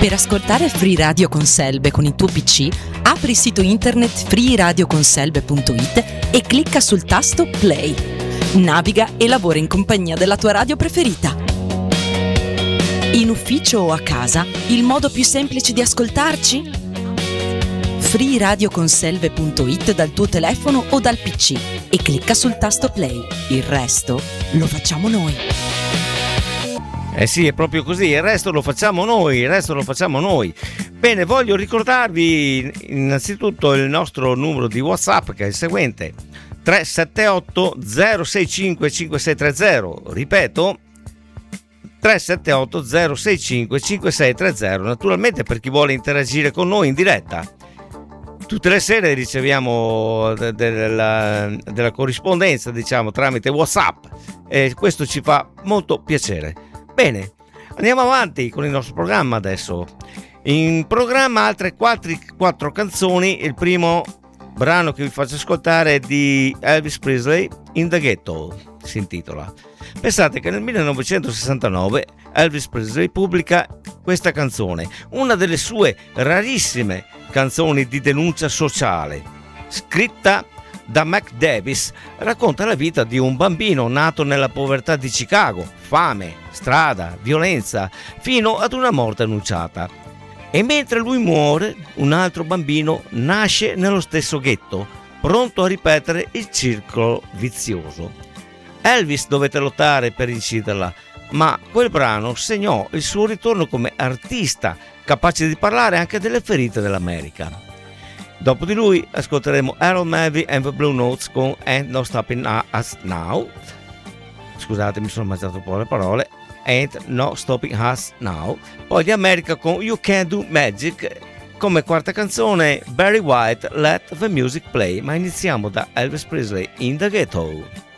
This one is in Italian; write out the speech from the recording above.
Per ascoltare Free Radio con Selbe con il tuo PC, apri il sito internet freeradioconselbe.it e clicca sul tasto Play. Naviga e lavora in compagnia della tua radio preferita. In ufficio o a casa, il modo più semplice di ascoltarci? freeradioconselve.it dal tuo telefono o dal PC e clicca sul tasto Play. Il resto lo facciamo noi. Eh sì, è proprio così, il resto lo facciamo noi, Bene, voglio ricordarvi innanzitutto il nostro numero di WhatsApp, che è il seguente: 378 065 5630. Ripeto, 378 065 5630. Naturalmente, per chi vuole interagire con noi in diretta. Tutte le sere riceviamo della corrispondenza, diciamo, tramite WhatsApp, e questo ci fa molto piacere. Bene, andiamo avanti con il nostro programma adesso. In programma altre 4 canzoni. Il primo brano che vi faccio ascoltare è di Elvis Presley, In the Ghetto, si intitola. Pensate che nel 1969 Elvis Presley pubblica questa canzone, una delle sue rarissime canzoni di denuncia sociale, scritta da Mac Davis. Racconta la vita di un bambino nato nella povertà di Chicago, fame, strada, violenza, fino ad una morte annunciata. E mentre lui muore, un altro bambino nasce nello stesso ghetto, pronto a ripetere il circolo vizioso. Elvis dovette lottare per inciderla, ma quel brano segnò il suo ritorno come artista, capace di parlare anche delle ferite dell'America. Dopo di lui ascolteremo Harold Melvin and the Blue Notes con Ain't No Stopping Us Now. Scusate, mi sono mangiato un po' le parole. Ain't No Stopping Us Now. Poi di America con You Can Do Magic. Come quarta canzone Barry White, Let the Music Play. Ma iniziamo da Elvis Presley, In the Ghetto.